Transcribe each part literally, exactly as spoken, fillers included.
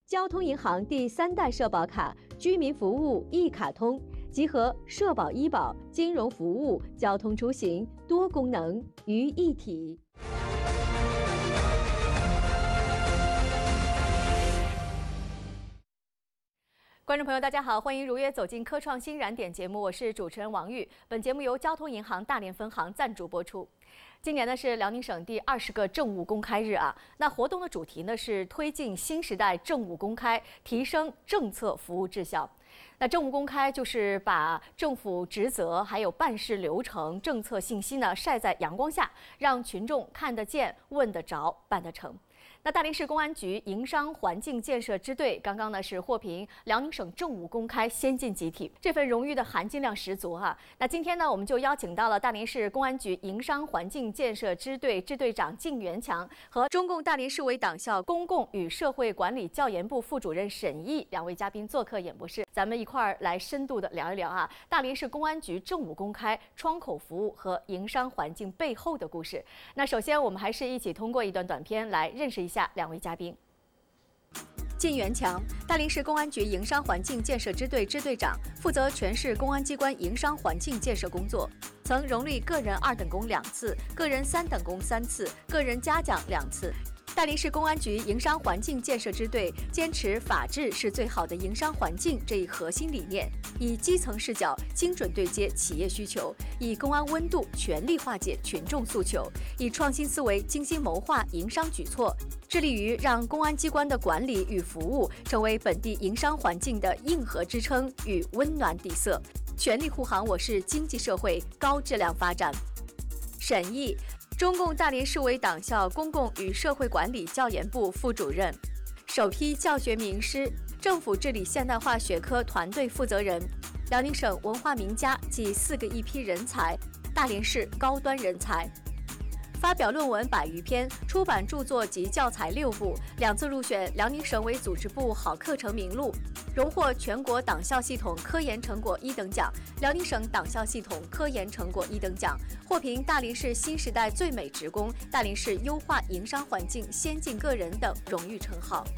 交通银行第三代社保卡居民服务一卡通，集合社保、医保、金融服务、交通出行多功能于一体。观众朋友，大家好，欢迎如约走进科创新燃点节目，我是主持人王玉。本节目由交通银行大连分行赞助播出。今年呢是辽宁省第二十个政务公开日啊，那活动的主题呢是推进新时代政务公开，提升政策服务质效。那政务公开就是把政府职责还有办事流程、政策信息呢晒在阳光下，让群众看得见、问得着、办得成。那大连市公安局营商环境建设支队刚刚呢是获评辽宁省政务公开先进集体，这份荣誉的含金量十足哈、啊。那今天呢，我们就邀请到了大连市公安局营商环境建设支队支队长靳元强和中共大连市委党校公共与社会管理教研部副主任沈毅两位嘉宾做客演播室，咱们一块儿来深度的聊一聊啊，大连市公安局政务公开、窗口服务和营商环境背后的故事。那首先，我们还是一起通过一段短片来认识一下两位嘉宾。靳元强，大连市公安局营商环境建设支队支队长，负责全市公安机关营商环境建设工作，曾荣立个人二等功两次，个人三等功三次，个人嘉奖两次。大连市公安局营商环境建设支队坚持法治是最好的营商环境这一核心理念，以基层视角精准对接企业需求，以公安温度全力化解群众诉求，以创新思维精心谋划营商举措，致力于让公安机关的管理与服务成为本地营商环境的硬核支撑与温暖底色，全力护航我市经济社会高质量发展。沈毅，中共大连市委党校公共与社会管理教研部副主任，首批教学名师，政府治理现代化学科团队负责人，辽宁省文化名家及四个一批人才，大连市高端人才。发表论文百余篇，出版著作及教材六部，两次入选辽宁省委组织部好课程名录，荣获全国党校系统科研成果一等奖、辽宁省党校系统科研成果一等奖，获评大连市新时代最美职工、大连市优化营商环境先进个人等荣誉称号。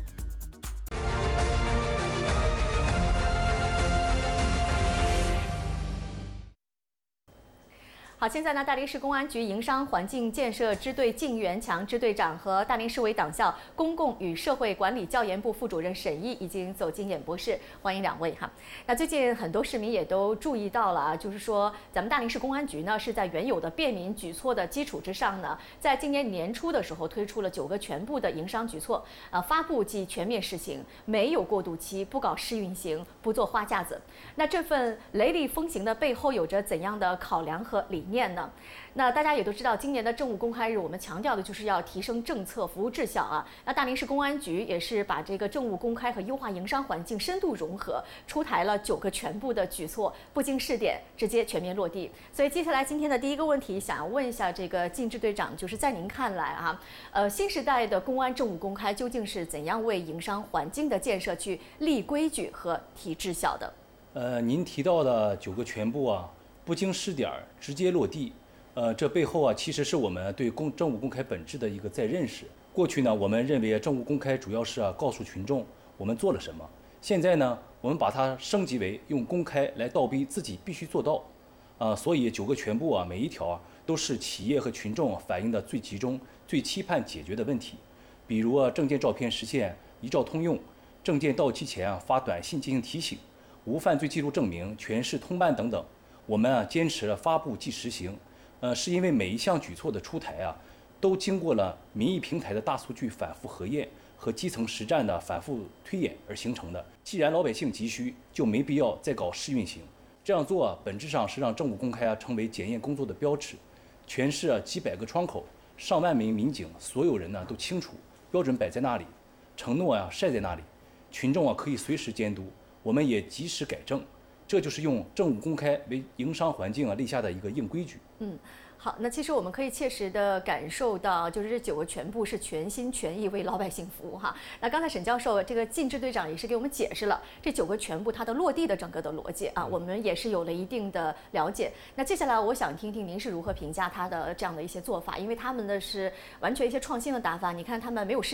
好，现在呢，大连市公安局营商环境建设支队靳元强支队长和大连市委党校公共与社会管理教研部副主任沈毅已经走进演播室，欢迎两位哈。那最近很多市民也都注意到了啊，就是说咱们大连市公安局呢是在原有的便民举措的基础之上呢，在今年年初的时候推出了九个全部的营商举措，啊，发布即全面实行，没有过渡期，不搞试运行，不做花架子。那这份雷厉风行的背后有着怎样的考量和理念呢？那大家也都知道，今年的政务公开日，我们强调的就是要提升政策服务质效啊。那大连市公安局也是把这个政务公开和优化营商环境深度融合，出台了九个全部的举措，不经试点，直接全面落地。所以接下来今天的第一个问题，想要问一下这个靳支队长，就是在您看来啊，呃，新时代的公安政务公开究竟是怎样为营商环境的建设去立规矩和提质效的？ 呃，您提到的九个全部啊，不经试点直接落地，呃，这背后啊，其实是我们对公政务公开本质的一个再认识。过去呢，我们认为政务公开主要是啊告诉群众我们做了什么，现在呢，我们把它升级为用公开来倒逼自己必须做到，啊、呃，所以九个全部啊，每一条啊都是企业和群众反映的最集中、最期盼解决的问题。比如啊，证件照片实现一照通用，证件到期前啊发短信进行提醒，无犯罪记录证明全市通办等等。我们啊坚持了发布即实行，呃，是因为每一项举措的出台啊，都经过了民意平台的大数据反复核验和基层实战的反复推演而形成的。既然老百姓急需，就没必要再搞试运行。这样做啊，本质上是让政务公开啊成为检验工作的标尺。全市啊几百个窗口，上万名民警，所有人呢都清楚，标准摆在那里，承诺啊晒在那里，群众啊可以随时监督，我们也及时改正。这就是用政务公开为营商环境啊立下的一个硬规矩。 嗯，好，那其实我们可以切实的感受到，就是这九个全部是全心全意为老百姓服务哈。那刚才沈教授这个靳支队长也是给我们解释了这九个全部它的落地的整个的逻辑啊，我们也是有了一定的了解。那接下来我想听听您是如何评价他的这样的一些做法，因为他们的是完全一些创新的打法。你看他们没有试点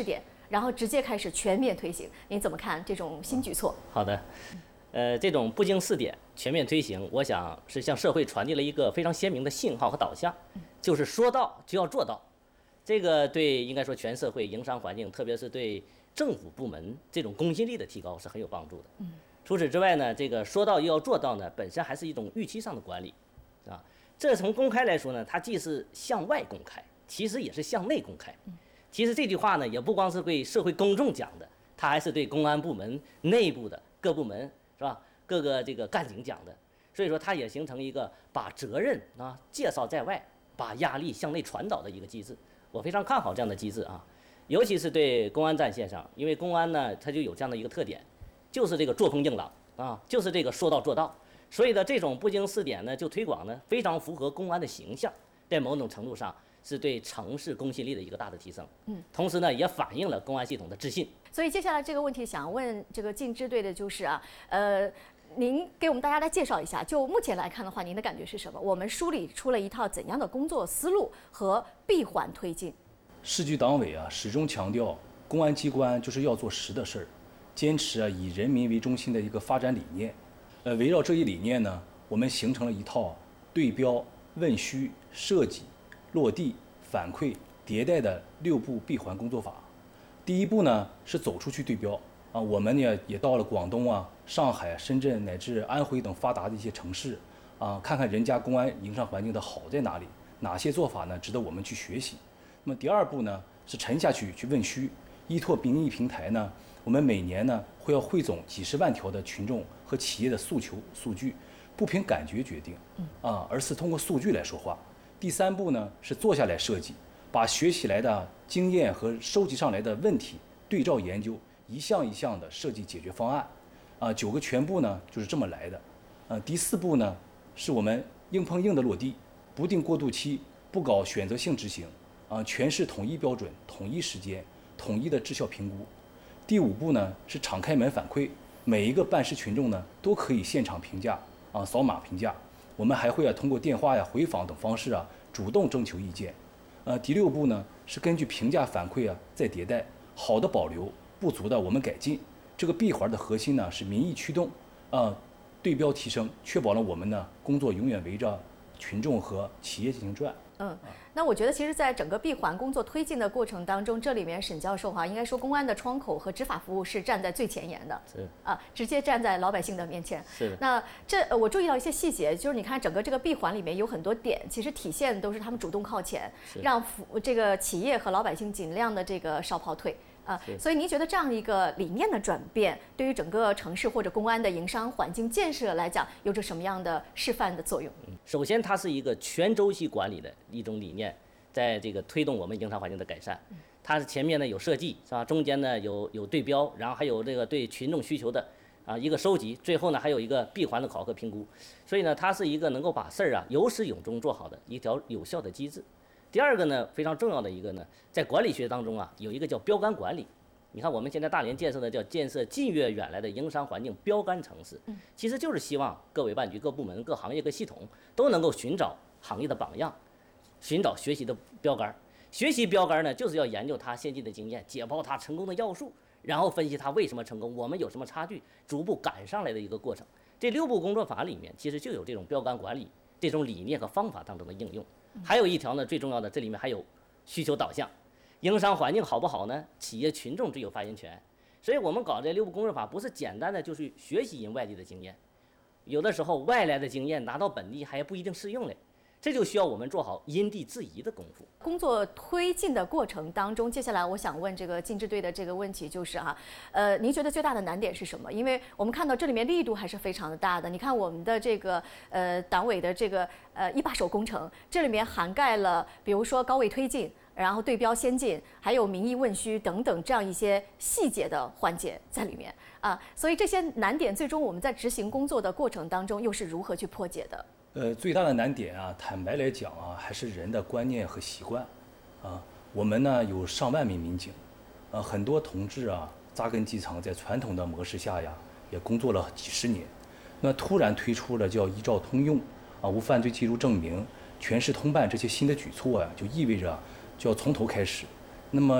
然后直接开始全面推行。您怎么看这种新举措？ 好的，呃，这种不经试点全面推行，我想是向社会传递了一个非常鲜明的信号和导向，就是说到就要做到。这个对应该说全社会营商环境，特别是对政府部门这种公信力的提高是很有帮助的。嗯。除此之外呢，这个说到又要做到呢，本身还是一种预期上的管理，啊，这从公开来说呢，它既是向外公开，其实也是向内公开。其实这句话呢，也不光是对社会公众讲的，它还是对公安部门内部的各部门是吧，各个这个干警讲的。所以说，它也形成一个把责任啊介绍在外，把压力向内传导的一个机制。我非常看好这样的机制啊，尤其是对公安战线上，因为公安呢，它就有这样的一个特点，就是这个作风硬朗啊，就是这个说到做到。所以呢，这种不经试点呢就推广呢，非常符合公安的形象，在某种程度上是对城市公信力的一个大的提升。嗯，同时呢，也反映了公安系统的自信。 所以接下来这个问题想问这个晋支队的就是啊，呃。您给我们大家来介绍一下，就目前来看的话，您的感觉是什么？我们梳理出了一套怎样的工作思路和闭环推进？ 市局党委啊，始终强调公安机关就是要做实的事儿，坚持啊以人民为中心的一个发展理念。呃，围绕这一理念呢，我们形成了一套对标、问需、设计、落地、反馈、迭代的六步闭环工作法。第一步呢是走出去对标。啊，我们呢也到了广东啊、上海、深圳乃至安徽等发达的一些城市，啊，看看人家公安营商环境的好在哪里，哪些做法呢值得我们去学习。那么第二步呢是沉下去去问需，依托民意平台呢，我们每年呢会要汇总几十万条的群众和企业的诉求数据，不凭感觉决定，啊，而是通过数据来说话。第三步呢是坐下来设计，把学习来的经验和收集上来的问题对照研究。一项一项的设计解决方案，啊，九个全部呢就是这么来的，呃，第四步呢是我们硬碰硬的落地，不定过渡期，不搞选择性执行，啊，全市统一标准、统一时间、统一的质效评估。第五步呢是敞开门反馈，每一个办事群众呢都可以现场评价，啊，扫码评价。我们还会啊通过电话呀、回访等方式啊主动征求意见。呃，第六步呢是根据评价反馈啊再迭代，好的保留。不足的我们改进。这个闭环的核心呢是民意驱动，呃，对标提升，确保了我们呢工作永远围着群众和企业进行转。 嗯，那我觉得其实，在整个闭环工作推进的过程当中，这里面沈教授哈，应该说公安的窗口和执法服务是站在最前沿的， 是啊，直接站在老百姓的面前。 是的。 那这呃我注意到一些细节，就是你看整个这个闭环里面有很多点，其实体现都是他们主动靠前，让服这个企业和老百姓尽量的这个少跑腿。啊，所以您觉得这样一个理念的转变，对于整个城市或者公安的营商环境建设来讲，有着什么样的示范的作用？ 首先，它是一个全周期管理的一种理念，在这个推动我们营商环境的改善。它是前面呢有设计是吧，中间呢有有对标，然后还有这个对群众需求的啊一个收集，最后呢还有一个闭环的考核评估。所以呢，它是一个能够把事儿啊有始有终做好的一条有效的机制。第二个呢，非常重要的一个呢，在管理学当中啊，有一个叫标杆管理。你看我们现在大连建设的叫建设近悦远来的营商环境标杆城市，其实就是希望各委办局、各部门、各行业、各系统都能够寻找行业的榜样，寻找学习的标杆。学习标杆呢，就是要研究它先进的经验，解剖它成功的要素，然后分析它为什么成功，我们有什么差距，逐步赶上来的一个过程。这六步工作法里面其实就有这种标杆管理这种理念和方法当中的应用。还有一条呢，最重要的，这里面还有需求导向，营商环境好不好呢？企业群众最有发言权。所以我们搞这六步工作法，不是简单的就是学习人外地的经验，有的时候外来的经验拿到本地还不一定适用嘞，这就需要我们做好因地制宜的功夫。 工作推进的过程当中，接下来我想问这个晋支队的这个问题就是哈、啊，呃，您觉得最大的难点是什么？因为我们看到这里面力度还是非常的大的。你看我们的这个呃党委的这个呃一把手工程，这里面涵盖了比如说高位推进，然后对标先进，还有民意问需等等这样一些细节的环节在里面啊。所以这些难点最终我们在执行工作的过程当中又是如何去破解的？ 呃，最大的难点啊，坦白来讲啊，还是人的观念和习惯，啊，我们呢有上万名民警，呃，很多同志啊扎根基层，在传统的模式下呀，也工作了几十年，那突然推出了叫一照通用啊、无犯罪记录证明、全市通办这些新的举措呀、啊，就意味着就要从头开始。那么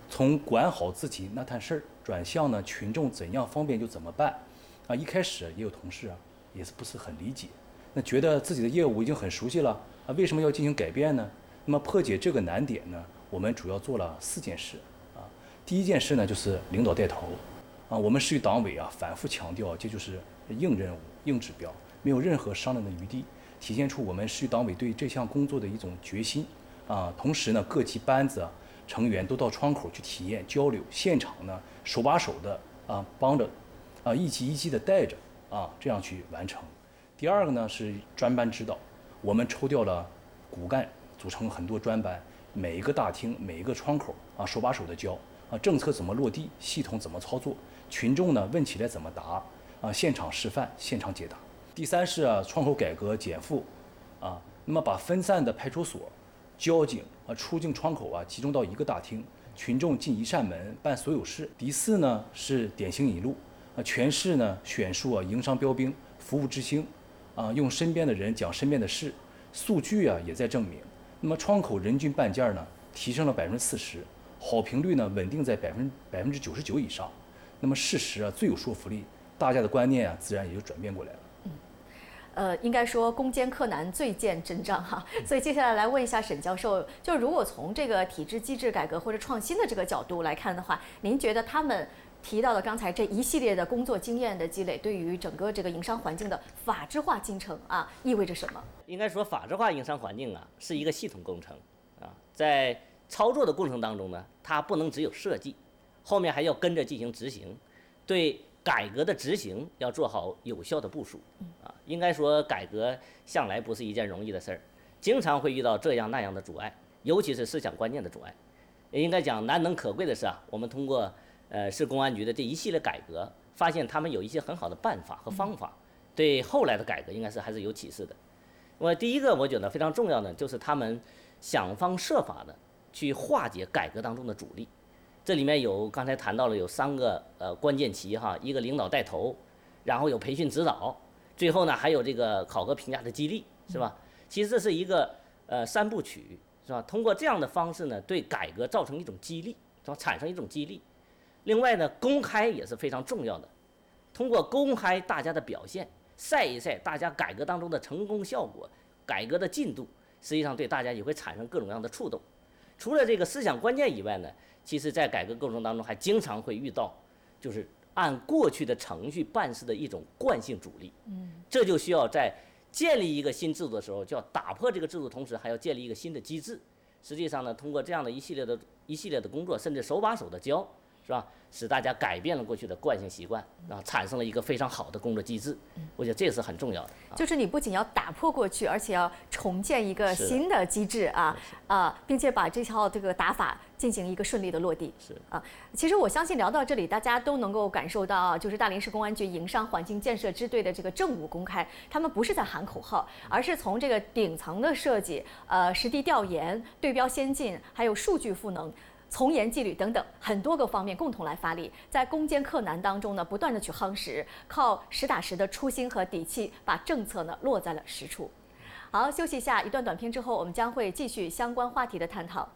从管好自己那摊事儿，转向呢群众怎样方便就怎么办。啊，一开始也有同事啊，也是不是很理解，那觉得自己的业务已经很熟悉了啊，为什么要进行改变呢？那么破解这个难点呢，我们主要做了四件事啊。第一件事呢，就是领导带头啊，我们市与党委啊反复强调，这就是硬任务、硬指标，没有任何商量的余地，体现出我们市与党委对这项工作的一种决心啊。同时呢，各级班子啊成员都到窗口去体验交流，现场呢手把手的啊帮着。啊，一级一级的带着啊，这样去完成。第二个呢是专班指导，我们抽调了骨干，组成很多专班，每一个大厅、每一个窗口啊，手把手的教啊，政策怎么落地，系统怎么操作，群众呢问起来怎么答啊，现场示范，现场解答。第三是啊，窗口改革减负啊，那么把分散的派出所、交警啊、出境窗口啊集中到一个大厅，群众进一扇门办所有事。第四呢是典型引路。啊，全市呢选出啊营商标兵、服务之星，啊用身边的人讲身边的事，数据啊也在证明。那么窗口人均办件呢提升了百分之四十，好评率呢稳定在百分百分之九十九以上。那么事实啊最有说服力，大家的观念啊自然也就转变过来了。 嗯，呃，应该说攻坚克难，最见真章哈。所以接下来来问一下沈教授，就如果从这个体制机制改革或者创新的这个角度来看的话，您觉得他们提到的刚才这一系列的工作经验的积累，对于整个这个营商环境的法治化进程啊，意味着什么？ 应该说，法治化营商环境啊，是一个系统工程啊，在操作的过程当中呢，它不能只有设计，后面还要跟着进行执行，对改革的执行要做好有效的部署啊。应该说，改革向来不是一件容易的事儿，经常会遇到这样那样的阻碍，尤其是思想观念的阻碍。也应该讲难能可贵的是啊，我们通过呃，市公安局的这一系列改革，发现他们有一些很好的办法和方法，对后来的改革应该是还是有启示的。那么第一个，我觉得非常重要的就是他们想方设法的去化解改革当中的阻力。这里面有刚才谈到了有三个呃关键期哈，一个领导带头，然后有培训指导，最后呢还有这个考核评价的激励，是吧？其实这是一个呃三部曲，是吧？通过这样的方式呢，对改革造成一种激励，是吧？产生一种激励。另外呢，公开也是非常重要的，通过公开大家的表现，晒一晒大家改革当中的成功效果、改革的进度，实际上对大家也会产生各种各样的触动。除了这个思想关键以外呢，其实在改革过程当中还经常会遇到，就是按过去的程序办事的一种惯性阻力。嗯，这就需要在建立一个新制度的时候，就要打破这个制度，同时还要建立一个新的机制。实际上呢，通过这样的一系列的一系列的工作，甚至手把手的教，是吧？使大家改变了过去的惯性习惯，然后产生了一个非常好的工作机制。我觉得这是很重要的。啊、 就是你不仅要打破过去，而且要重建一个新的机制啊啊，并且把这套这个打法进行一个顺利的落地。 是啊，其实我相信聊到这里，大家都能够感受到啊，就是大连市公安局营商环境建设支队的这个政务公开，他们不是在喊口号，而是从这个顶层的设计、呃实地调研、对标先进，还有数据赋能、从严纪律等等很多个方面共同来发力，在攻坚克难当中呢，不断的去夯实，靠实打实的初心和底气，把政策呢落在了实处。好，休息一下，一段短片之后，我们将会继续相关话题的探讨。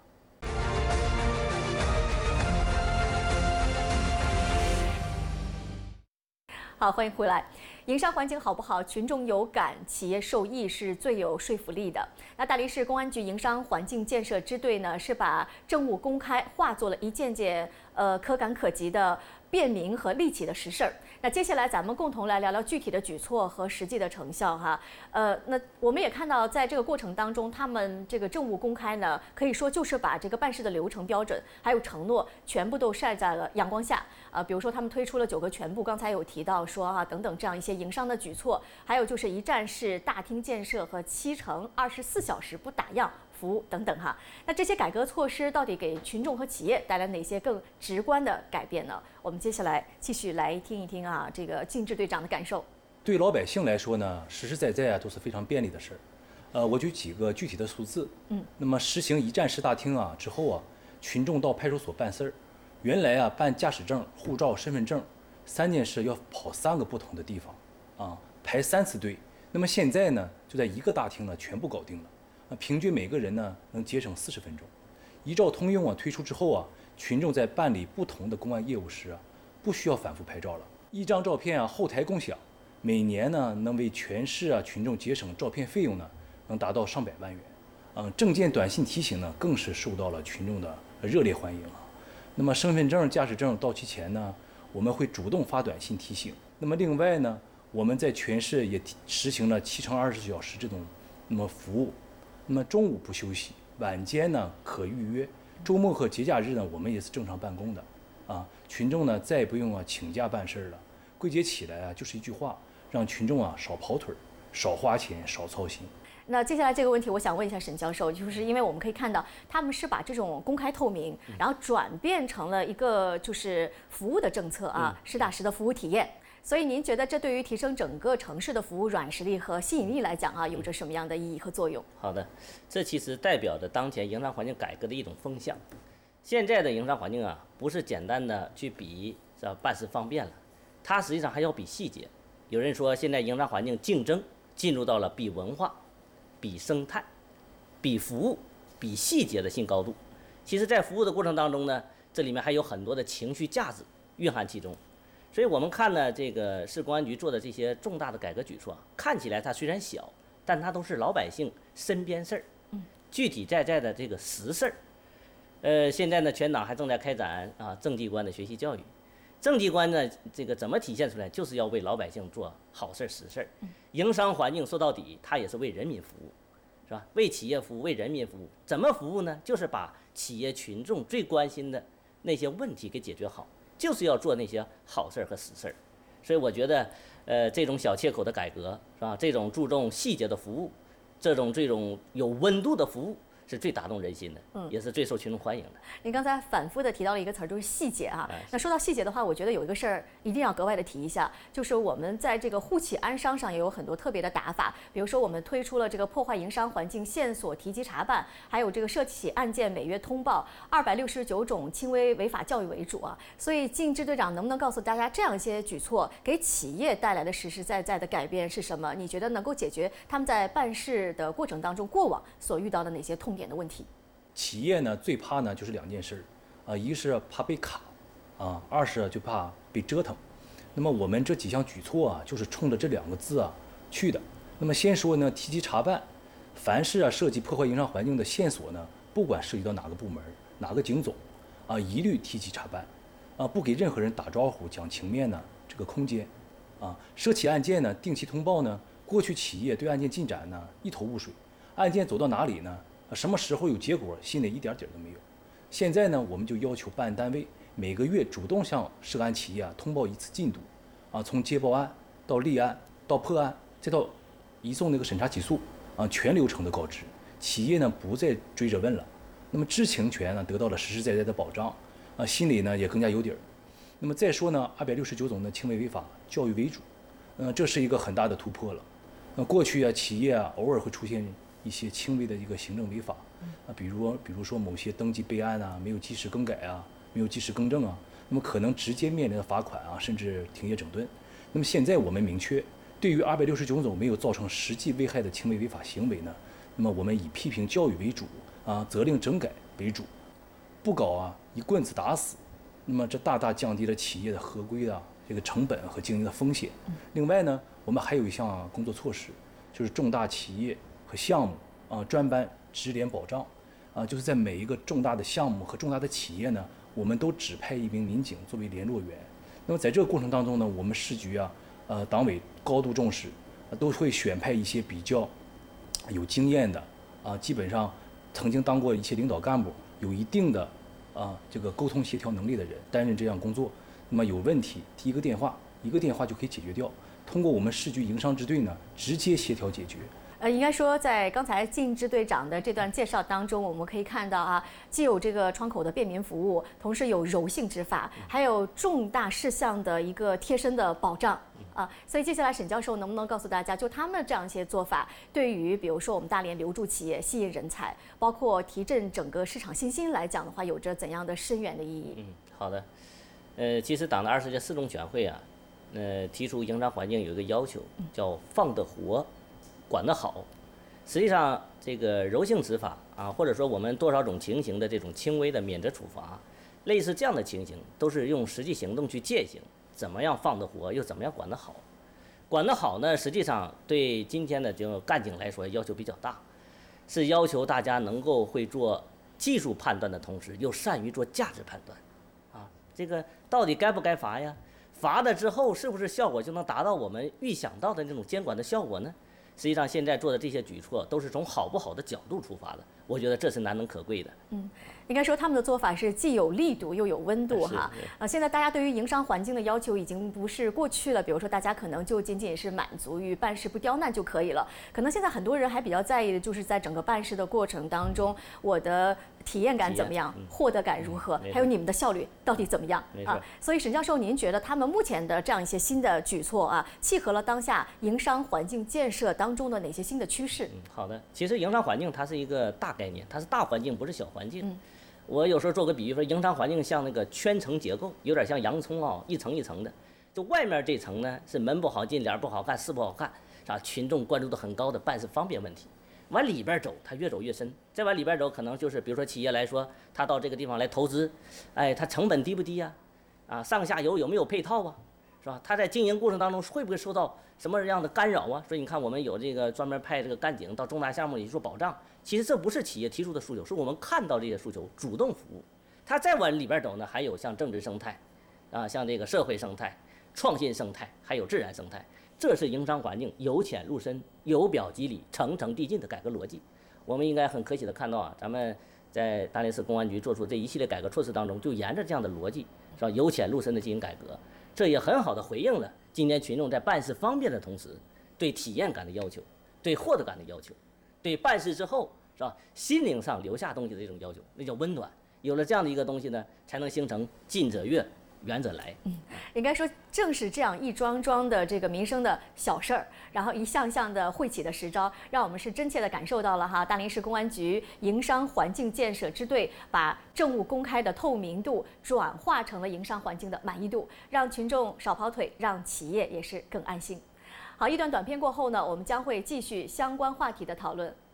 好，欢迎回来。营商环境好不好，群众有感，企业受益是最有说服力的。那大连市公安局营商环境建设支队呢，是把政务公开化作了一件件呃可感可及的便民和利己的实事儿。那接下来咱们共同来聊聊具体的举措和实际的成效哈。呃，那我们也看到，在这个过程当中，他们这个政务公开呢，可以说就是把这个办事的流程标准还有承诺全部都晒在了阳光下。呃，比如说他们推出了九个全部，刚才有提到说啊等等这样一些营商的举措，还有就是一站式大厅建设和七乘二十四小时不打烊服务等等哈。那这些改革措施到底给群众和企业带来哪些更直观的改变呢？我们接下来继续来听一听啊，这个靳支队长的感受。 对老百姓来说呢，实实在在啊都是非常便利的事儿。呃，我举几个具体的数字。嗯。那么实行一站式大厅啊之后啊，群众到派出所办事儿，原来啊办驾驶证、护照、身份证三件事要跑三个不同的地方，啊排三次队。那么现在呢，就在一个大厅呢全部搞定了。啊，平均每个人呢能节省四十分钟。一照通用啊推出之后啊， 群众在办理不同的公安业务时啊，不需要反复拍照了，一张照片啊后台共享，每年呢能为全市啊群众节省照片费用呢，能达到上百万元。嗯，证件短信提醒呢，更是受到了群众的热烈欢迎啊。那么身份证、驾驶证到期前呢，我们会主动发短信提醒。那么另外呢，我们在全市也实行了七乘二十四小时这种那么服务。那么中午不休息，晚间呢可预约，周末和节假日呢我们也是正常办公的。啊，群众呢再也不用啊请假办事了。归结起来啊，就是一句话，让群众啊少跑腿儿，少花钱，少操心。 那接下来这个问题，我想问一下沈教授，就是因为我们可以看到，他们是把这种公开透明，然后转变成了一个就是服务的政策啊，实打实的服务体验。所以您觉得这对于提升整个城市的服务软实力和吸引力来讲啊，有着什么样的意义和作用？ 好的，这其实代表着当前营商环境改革的一种风向。现在的营商环境啊，不是简单的去比是吧办事方便了，它实际上还要比细节。有人说，现在营商环境竞争进入到了比文化、比生态、比服务、比细节的新高度。其实，在服务的过程当中呢，这里面还有很多的情绪价值蕴含其中。所以我们看呢，这个市公安局做的这些重大的改革举措啊，看起来它虽然小，但它都是老百姓身边事儿，具体在在的这个实事儿。呃，现在呢，全党还正在开展啊政绩观的学习教育。政绩观呢，这个怎么体现出来？就是要为老百姓做好事儿、实事儿。营商环境说到底，它也是为人民服务，是吧？为企业服务，为人民服务。怎么服务呢？就是把企业群众最关心的那些问题给解决好，就是要做那些好事儿和实事儿。所以我觉得，呃，这种小切口的改革，是吧？这种注重细节的服务，这种这种有温度的服务，是最打动人心的，嗯，也是最受群众欢迎的。 您刚才反复的提到了一个词儿，就是细节啊。那说到细节的话，我觉得有一个事儿一定要格外的提一下，就是我们在这个护企安商上也有很多特别的打法。比如说，我们推出了这个破坏营商环境线索提及查办，还有这个涉企案件每月通报，二百六十九种轻微违法教育为主啊。所以，靳支队长能不能告诉大家，这样一些举措给企业带来的实实在在的改变是什么？你觉得能够解决他们在办事的过程当中过往所遇到的哪些痛点的问题？ 企业呢最怕呢就是两件事啊，一个是怕被卡，啊，二是就怕被折腾。那么我们这几项举措啊，就是冲着这两个字啊去的。那么先说呢，提及查办，凡是啊涉及破坏营商环境的线索呢，不管涉及到哪个部门、哪个警总，啊，一律提及查办，啊，不给任何人打招呼、讲情面呢这个空间，啊，涉企案件呢定期通报呢，过去企业对案件进展呢一头雾水，案件走到哪里呢？什么时候有结果，心里一点底儿都没有。现在呢，我们就要求办案单位每个月主动向涉案企业啊通报一次进度，啊，从接报案到立案到破案，再到移送那个审查起诉，啊，全流程的告知。企业呢不再追着问了，那么知情权呢得到了实实在在的保障，啊，心里呢也更加有底儿。那么再说呢，二百六十九种的轻微违法教育为主，嗯，这是一个很大的突破了。那过去啊，企业啊偶尔会出现一些轻微的一个行政违法，啊，比如比如说某些登记备案啊，没有及时更改啊，没有及时更正啊，那么可能直接面临的罚款啊，甚至停业整顿。那么现在我们明确，对于二百六十九种没有造成实际危害的轻微违法行为呢，那么我们以批评教育为主啊，责令整改为主，不搞啊一棍子打死。那么这大大降低了企业的合规的这个成本和经营的风险。另外呢，我们还有一项工作措施，就是重大企业和项目啊，专班直联保障啊，就是在每一个重大的项目和重大的企业呢，我们都指派一名民警作为联络员。那么在这个过程当中呢，我们市局啊，呃，党委高度重视，啊、都会选派一些比较有经验的啊，基本上曾经当过一些领导干部，有一定的啊这个沟通协调能力的人担任这样工作。那么有问题提一个电话，一个电话就可以解决掉。通过我们市局营商支队呢，直接协调解决。 呃，应该说，在刚才靳支队长的这段介绍当中，我们可以看到啊，既有这个窗口的便民服务，同时有柔性执法，还有重大事项的一个贴身的保障啊。所以接下来沈教授能不能告诉大家，就他们这样一些做法，对于比如说我们大连留住企业、吸引人才，包括提振整个市场信心来讲的话，有着怎样的深远的意义？ 嗯，好的。呃，其实党的二十届四中全会啊，呃，提出营商环境有一个要求，叫放得活。管得好，实际上这个柔性执法啊，或者说我们多少种情形的这种轻微的免责处罚， 类似这样的情形，都是用实际行动去践行，怎么样放得活，又怎么样管得好。管得好呢，实际上对今天的这个干警来说要求比较大，是要求大家能够会做技术判断的同时，又善于做价值判断。啊，这个到底该不该罚呀？罚了之后，是不是效果就能达到我们预想到的那种监管的效果呢？实际上，现在做的这些举措都是从好不好的角度出发的，我觉得这是难能可贵的。 嗯，应该说他们的做法是既有力度又有温度哈。啊，现在大家对于营商环境的要求已经不是过去了，比如说大家可能就仅仅是满足于办事不刁难就可以了。可能现在很多人还比较在意的就是在整个办事的过程当中，我的体验感怎么样，获得感如何，还有你们的效率到底怎么样啊？所以沈教授，您觉得他们目前的这样一些新的举措啊，契合了当下营商环境建设当中的哪些新的趋势？ 嗯，好的。其实营商环境它是一个大概念，它是大环境，不是小环境。 嗯， 我有时候做个比喻说，营商环境像那个圈层结构，有点像洋葱啊，一层一层的。就外面这层呢是门不好进，脸不好看，事不好看，是吧？群众关注度很高的办事方便问题。往里边走，它越走越深。再往里边走，可能就是比如说企业来说，他到这个地方来投资，哎，它成本低不低呀？啊，上下游有没有配套啊？是吧？他在经营过程当中会不会受到什么样的干扰啊？所以你看，我们有这个专门派这个干警到重大项目里去做保障。其实这不是企业提出的诉求，是我们看到这些诉求，主动服务。他再往里边走呢，还有像政治生态，啊，像这个社会生态、创新生态，还有自然生态。这是营商环境由浅入深、由表及里、层层递进的改革逻辑。我们应该很可喜的看到啊，咱们在大连市公安局做出这一系列改革措施当中，就沿着这样的逻辑，是吧？由浅入深的进行改革，这也很好的回应了今天群众在办事方便的同时，对体验感的要求，对获得感的要求，对办事之后是吧心灵上留下东西的这种要求，那叫温暖。有了这样的一个东西呢，才能形成近者悦。远者来， 嗯，应该说正是这样一桩桩的这个民生的小事儿，然后一项项的汇起的实招，让我们是真切的感受到了哈，大连市公安局营商环境建设支队把政务公开的透明度转化成了营商环境的满意度，让群众少跑腿，让企业也是更安心。好，一段短片过后呢，我们将会继续相关话题的讨论。